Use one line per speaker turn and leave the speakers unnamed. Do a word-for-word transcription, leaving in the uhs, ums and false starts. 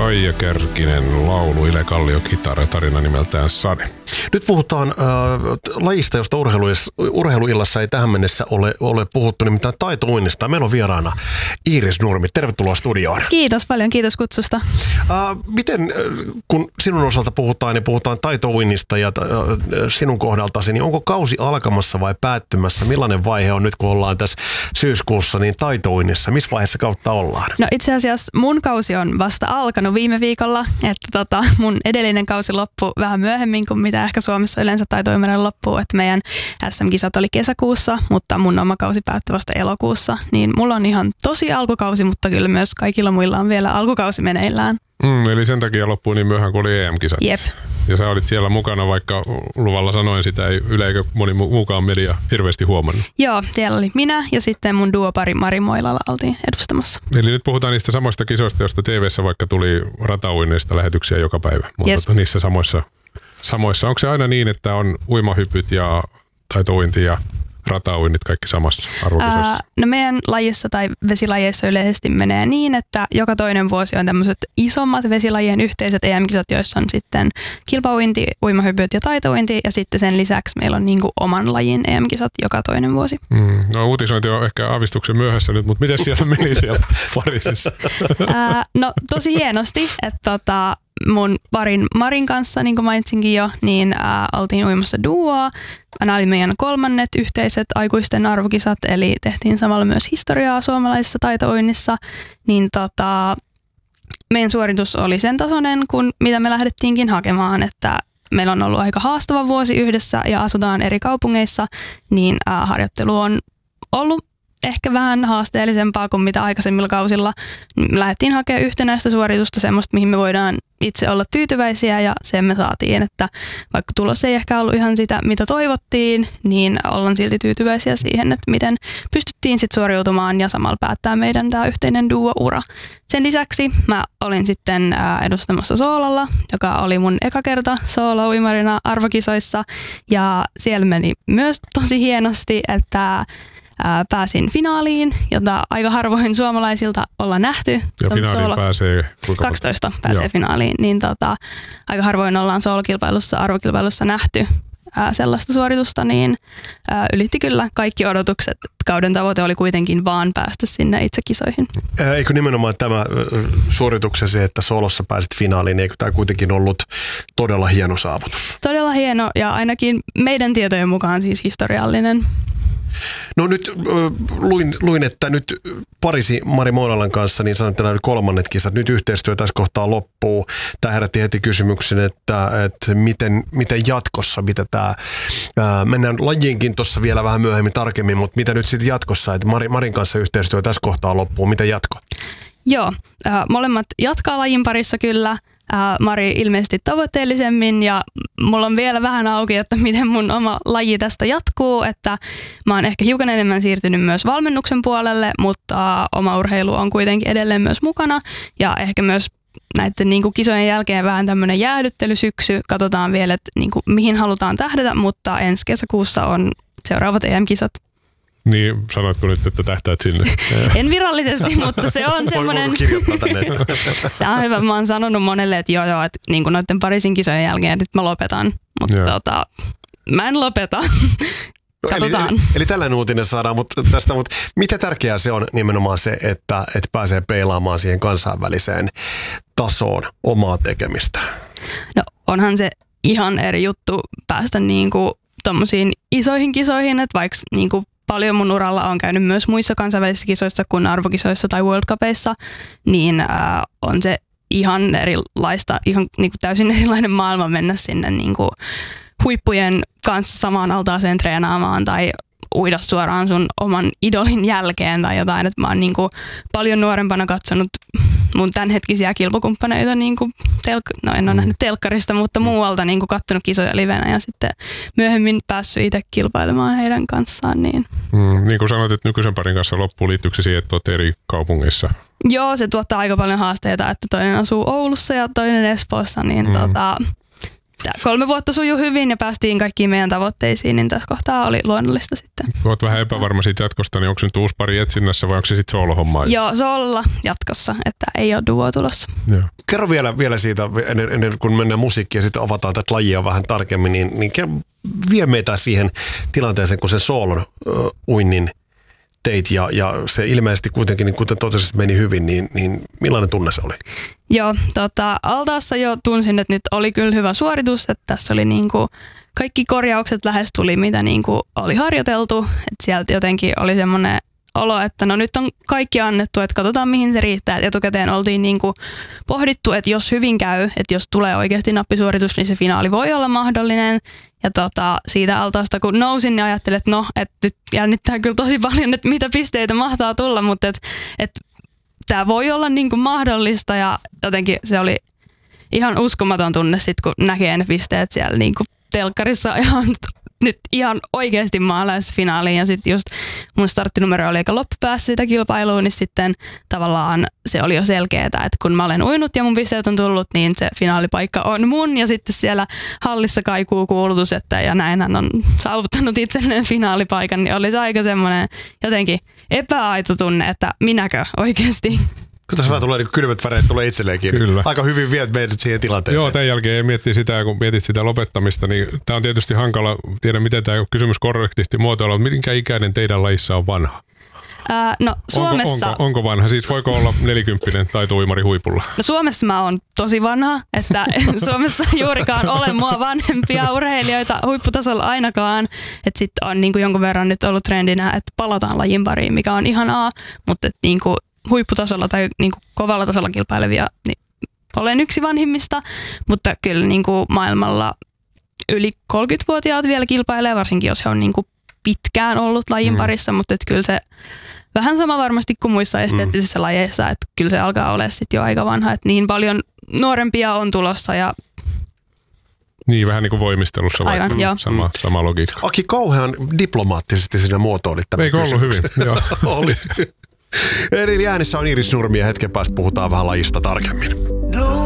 Kaija Kärkinen laulu, Ile Kallio kitara, tarina nimeltään Sade.
Nyt puhutaan äh, lajista, josta urheiluillassa, urheiluillassa ei tähän mennessä ole, ole puhuttu, nimittäin taitouinnista. Meillä on vieraana Iiris Nurmi. Tervetuloa studioon.
Kiitos paljon, kiitos kutsusta.
Äh, miten, kun sinun osalta puhutaan, niin puhutaan taitouinnista ja äh, sinun kohdaltasi, niin onko kausi alkamassa vai päättymässä? Millainen vaihe on nyt, kun ollaan tässä syyskuussa, niin taitouinnissa? Missä vaiheessa kautta ollaan?
No itse asiassa mun kausi on vasta alkanut viime viikolla, että tota, mun edellinen kausi loppui vähän myöhemmin kuin mitä ehkä Suomessa yleensä taitouiminen loppuu, että meidän S M-kisat oli kesäkuussa, mutta mun oma kausi päättyi vasta elokuussa, niin mulla on ihan tosi alkukausi, mutta kyllä myös kaikilla muilla on vielä alkukausi meneillään.
Mm, eli sen takia loppui niin myöhään, kun oli E M-kisat.
Jep.
Ja sä olit siellä mukana, vaikka luvalla sanoin sitä, ei yle eikä moni mukaan media hirveästi huomannut.
Joo, siellä oli minä ja sitten mun duopari Mari Moilala oltiin edustamassa.
Eli nyt puhutaan niistä samoista kisoista, joista T V:ssä vaikka tuli ratauinneista lähetyksiä joka päivä. Mutta
yes.
niissä samoissa, samoissa. Onko se aina niin, että on uimahypyt ja taitouinti ja ratauinnit kaikki samassa arvokisossa?
Ää, no meidän lajissa tai vesilajeissa yleisesti menee niin, että joka toinen vuosi on tämmöiset isommat vesilajien yhteiset E M-kisat, joissa on sitten kilpauinti, uimahypyt ja taitouinti ja sitten sen lisäksi meillä on niinku oman lajin E M-kisat joka toinen vuosi.
Mm, no uutisointi on ehkä aavistuksen myöhässä nyt, mutta miten siellä meni siellä Pariisissa?
Ää, no tosi hienosti, että tota, mun parin Marin kanssa, niin kuin mainitsinkin jo, niin ää, oltiin uimassa duoa. Nämä oli meidän kolmannet yhteiset aikuisten arvokisat, eli tehtiin samalla myös historiaa suomalaisessa taitouinnissa. Niin tota, meidän suoritus oli sen tasoinen, kuin mitä me lähdettiinkin hakemaan, että meillä on ollut aika haastava vuosi yhdessä ja asutaan eri kaupungeissa, niin ää, harjoittelu on ollut ehkä vähän haasteellisempaa kuin mitä aikaisemmilla kausilla. Me lähdettiin hakemaan yhtenäistä suoritusta, semmoista, mihin me voidaan itse olla tyytyväisiä ja sen me saatiin, että vaikka tulos ei ehkä ollut ihan sitä, mitä toivottiin, niin ollaan silti tyytyväisiä siihen, että miten pystyttiin sitten suoriutumaan ja samalla päättää meidän tämä yhteinen duo-ura. Sen lisäksi mä olin sitten edustamassa soololla, joka oli mun eka kerta soolo-uimarina arvokisoissa ja siellä meni myös tosi hienosti, että pääsin finaaliin, jota aika harvoin suomalaisilta ollaan nähty.
Ja finaaliin soolo- pääsee
kaksitoista pääsee Joo. finaaliin, niin tota, aika harvoin ollaan soolokilpailussa, arvokilpailussa nähty ää, sellaista suoritusta, niin ää, ylitti kyllä kaikki odotukset. Kauden tavoite oli kuitenkin vaan päästä sinne itse kisoihin.
Eikö nimenomaan tämä suorituksesi, että soolossa pääsit finaaliin, eikö tämä kuitenkin ollut todella hieno saavutus? Todella
hieno ja ainakin meidän tietojen mukaan siis historiallinen.
No nyt luin, luin, että nyt Pariisi Mari Moilalan kanssa, niin sanoin, että nämä oli kolmannet kisat. Nyt yhteistyö tässä kohtaa loppuu. Tämä herätti heti kysymyksen, että, että miten, miten jatkossa, mitä tämä, ää, mennään lajiinkin tuossa vielä vähän myöhemmin tarkemmin, mutta mitä nyt sitten jatkossa, että Mari, Marin kanssa yhteistyö tässä kohtaa loppuu, miten jatko?
Joo, äh, molemmat jatkaa lajin parissa kyllä. Mari ilmeisesti tavoitteellisemmin ja mulla on vielä vähän auki, että miten mun oma laji tästä jatkuu, että mä oon ehkä hiukan enemmän siirtynyt myös valmennuksen puolelle, mutta oma urheilu on kuitenkin edelleen myös mukana ja ehkä myös näiden niin kuin kisojen jälkeen vähän tämmöinen jäähdyttelysyksy, katsotaan vielä, että niin kuin, mihin halutaan tähdätä, mutta ensi kesäkuussa on seuraavat E M-kisat.
Niin, sanoitko nyt, että tähtäät sinne?
En virallisesti, mutta se on semmoinen... Tämä on hyvä. Mä oon sanonut monelle, että joo joo, että niin kuin noiden Pariisin kisojen jälkeen, että mä lopetan. Mutta tota, mä en lopeta.
No, eli, eli, eli tällainen uutinen saadaan mutta tästä, mutta mitä tärkeää se on nimenomaan se, että, että pääsee peilaamaan siihen kansainväliseen tasoon omaa tekemistä?
No onhan se ihan eri juttu päästä niinku tommosiin isoihin kisoihin, että vaikka niinku paljon mun uralla on käynyt myös muissa kansainvälisissä kisoissa kuin arvokisoissa tai World Cupissa, niin ää, on se ihan erilaista, ihan niin kuin täysin erilainen maailma mennä sinne niin kuin huippujen kanssa samaan altaaseen treenaamaan tai uida suoraan sun oman idolin jälkeen tai jotain. Et mä oon niin kuin paljon nuorempana katsonut mun tämänhetkisiä kilpakumppaneita, niin kuin telk- no en ole nähnyt telkkarista, mutta muualta niin kuin katsonut kisoja livenä ja sitten myöhemmin päässyt itse kilpailemaan heidän kanssaan. Niin,
mm, niin kuin sanoit, että nykyisen parin kanssa loppuun, liittyykö se siihen, että olet eri kaupungeissa?
Joo, se tuottaa aika paljon haasteita, että toinen asuu Oulussa ja toinen Espoossa, niin mm. tota, tää kolme vuotta sujui hyvin ja päästiin kaikkiin meidän tavoitteisiin, niin tässä kohtaa oli luonnollista sitten.
Olet vähän epävarma siitä jatkosta, niin onko se nyt uusi pari etsinnässä vai onko se sitten soolohommaa?
Joo, soolla jatkossa, että ei ole duo tulossa.
Joo. Kerro vielä, vielä siitä, ennen, ennen kuin mennään musiikkiin ja sitten avataan tätä lajia vähän tarkemmin, niin, niin vie meitä siihen tilanteeseen, kun sen soolon uh, uinnin teit ja, ja se ilmeisesti kuitenkin, niin kuten totesit, meni hyvin, niin, niin millainen tunne se oli?
Joo, tota, altaassa jo tunsin, että nyt oli kyllä hyvä suoritus, että tässä oli niinku kaikki korjaukset lähes tuli, mitä niinku oli harjoiteltu, että sieltä jotenkin oli semmoinen olo, että no nyt on kaikki annettu, että katsotaan mihin se riittää. Et etukäteen oltiin niinku pohdittu, että jos hyvin käy, että jos tulee oikeasti nappisuoritus, niin se finaali voi olla mahdollinen. Ja tota, siitä altaasta kun nousin, niin ajattelin, että no, että nyt jännittää kyllä tosi paljon, että mitä pisteitä mahtaa tulla, mutta että et, tämä voi olla niinku mahdollista ja jotenkin se oli ihan uskomaton tunne sit, kun näkee ne pisteet siellä niinku telkkarissa ihan nyt ihan oikeasti maalaisfinaaliin ja sitten just mun starttinumero oli aika loppupäässä sitä kilpailua, niin sitten tavallaan se oli jo selkeää, että kun mä olen uinut ja mun pisteet on tullut, niin se finaalipaikka on mun ja sitten siellä hallissa kaikuu kuulutus, että ja näin hän on saavuttanut itselleen finaalipaikan, niin oli se aika semmoinen jotenkin epäaito tunne, että minäkö oikeasti.
Kun tässä vähän tulee niin kylmät väreet, tulee itselleenkin.
Kyllä.
Aika hyvin viet meidät siihen tilanteeseen.
Joo, tämän jälkeen miettii sitä, kun mietit sitä lopettamista, niin tämä on tietysti hankala, tiedä miten tämä kysymys korrektisti muotoillaan, mutta minkä ikäinen teidän lajissa on vanha?
Ää, no Suomessa...
Onko, onko, onko vanha? Siis voiko olla nelikymppinen tai tuimari huipulla?
No Suomessa mä oon tosi vanha, että Suomessa juurikaan ole mua vanhempia urheilijoita huipputasolla ainakaan. Että sitten on niinku jonkun verran nyt ollut trendinä, että palataan lajin pariin, mikä on ihanaa, mutta niinku huipputasolla tai niinku kovalla tasolla kilpailevia, niin olen yksi vanhimmista, mutta kyllä niinku maailmalla yli kolmekymmentävuotiaat vielä kilpailee, varsinkin jos he on niinku pitkään ollut lajin mm. parissa, mutta et kyllä se vähän sama varmasti kuin muissa esteettisissä mm. lajeissa, että kyllä se alkaa olla sitten jo aika vanha, että niin paljon nuorempia on tulossa ja
niin, vähän niin kuin voimistelussa
aivan,
vaikka. Sama, sama logiikka.
Aki, kauhean diplomaattisesti sinä muotoilit tämän
Eikö ollut hyvin? Joo.
Oli. Eli äänissä on Iiris Nurmi ja hetken päästä puhutaan vähän lajista tarkemmin. No.